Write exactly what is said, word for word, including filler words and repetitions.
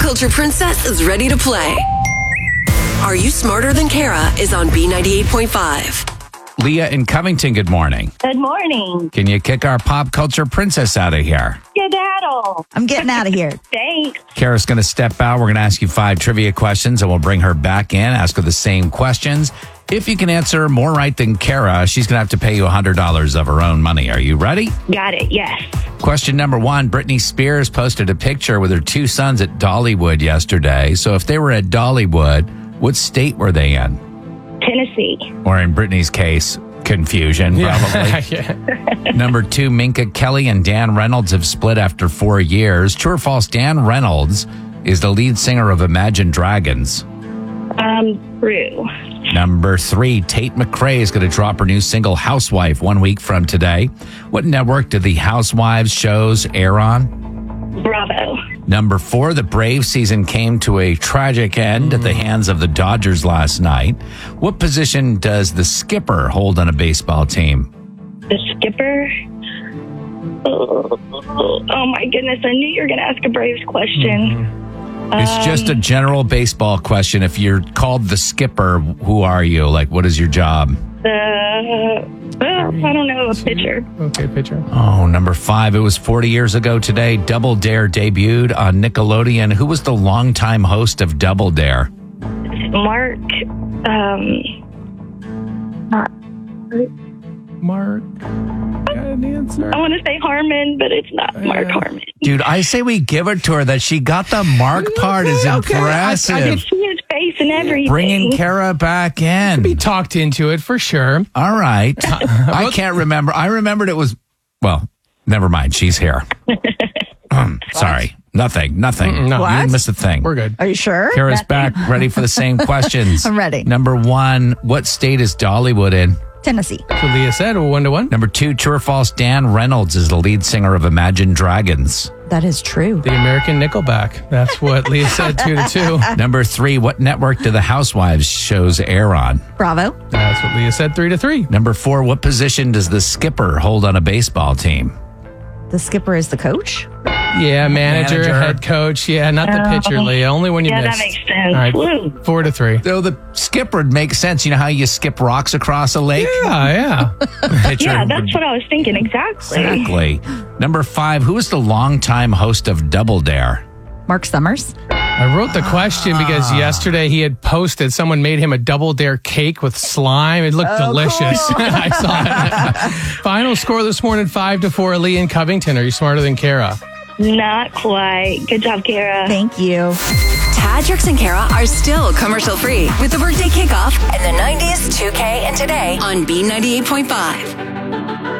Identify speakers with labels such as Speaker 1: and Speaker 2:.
Speaker 1: culture princess is ready to play. Are You Smarter Than Kara is on B ninety-eight point five.
Speaker 2: Leah in Covington, good morning.
Speaker 3: Good morning.
Speaker 2: Can you kick our pop culture princess out of here?
Speaker 3: Skedaddle.
Speaker 4: I'm getting out of here.
Speaker 3: Thanks.
Speaker 2: Kara's going to step out. We're going to ask you five trivia questions, and we'll bring her back in, ask her the same questions. If you can answer more right than Kara, she's going to have to pay you one hundred dollars of her own money. Are you ready?
Speaker 3: Got it, yes.
Speaker 2: Question number one, Britney Spears posted a picture with her two sons at Dollywood yesterday. So if they were at Dollywood, what state were they in?
Speaker 3: Tennessee.
Speaker 2: Or in Britney's case, confusion, probably.
Speaker 5: Yeah.
Speaker 2: Number two, Minka Kelly and Dan Reynolds have split after four years. True or false, Dan Reynolds is the lead singer of Imagine Dragons.
Speaker 3: Um, true.
Speaker 2: Number three, Tate McRae is going to drop her new single, Housewife, one week from today. What network did the Housewives shows air on?
Speaker 3: Bravo.
Speaker 2: Number four, the Braves season came to a tragic end at the hands of the Dodgers last night. What position does the skipper hold on a baseball team?
Speaker 3: The skipper? Oh, oh my goodness, I knew you were going to ask a Braves question.
Speaker 5: Mm-hmm.
Speaker 2: It's
Speaker 3: Um,
Speaker 2: just a general baseball question. If you're called the skipper, who are you? Like, what is your job?
Speaker 3: The, uh, I don't know, a pitcher.
Speaker 5: Okay, pitcher.
Speaker 2: Oh, number five, it was forty years ago today. Double Dare debuted on Nickelodeon. Who was the longtime host of Double Dare?
Speaker 3: Mark, um, not,
Speaker 5: Mark. Got an answer?
Speaker 3: I want to say Harmon, but it's not Mark Harmon.
Speaker 2: Dude, I say we give it to her. That she got the Mark part is
Speaker 5: Okay, okay.
Speaker 2: impressive.
Speaker 5: I- I
Speaker 3: I see his face and everything.
Speaker 2: Bringing Kara back in.
Speaker 5: Be talked into it for sure.
Speaker 2: All right. I can't remember. I remembered it was, well, never mind. She's here. um, sorry. Nothing. Nothing.
Speaker 5: Mm-mm, no.
Speaker 2: You
Speaker 4: What?
Speaker 2: didn't miss a thing.
Speaker 5: We're good.
Speaker 4: Are you sure?
Speaker 2: Kara's back, ready for the same questions.
Speaker 4: I'm ready.
Speaker 2: Number one, what state is Dollywood in?
Speaker 4: Tennessee.
Speaker 5: So Leah said, well, one to one.
Speaker 2: Number two, true or false, Dan Reynolds is the lead singer of Imagine Dragons.
Speaker 4: That is true.
Speaker 5: The American Nickelback. That's what Leah said, two to two.
Speaker 2: Number three, what network do the Housewives shows air on?
Speaker 4: Bravo.
Speaker 5: That's what Leah said, three to three.
Speaker 2: Number four, what position does the skipper hold on a baseball team?
Speaker 4: The skipper is the coach.
Speaker 5: Yeah, manager,
Speaker 2: Manager.
Speaker 5: head coach. Yeah, not the pitcher, Leah. Only when you
Speaker 3: Yeah,
Speaker 5: missed.
Speaker 3: that makes sense.
Speaker 5: All right,
Speaker 3: Woo.
Speaker 5: four to three.
Speaker 2: So the skipper would make sense. You know how you skip rocks across a lake?
Speaker 5: Yeah, yeah.
Speaker 2: Pitcher
Speaker 3: Yeah,
Speaker 2: would-
Speaker 3: that's what I was thinking. Exactly.
Speaker 2: Exactly. Number five, who is the longtime host of Double Dare?
Speaker 4: Mark Summers.
Speaker 5: I wrote the question because yesterday he had posted someone made him a double dare cake with slime. It looked delicious. I saw it. Final score this morning, five to four. Lee in Covington. Are you smarter than Kara?
Speaker 3: Not quite. Good job, Kara.
Speaker 4: Thank you.
Speaker 1: Tadrix and Kara are still commercial free with the workday kickoff and the nineties two K and today on B ninety-eight point five.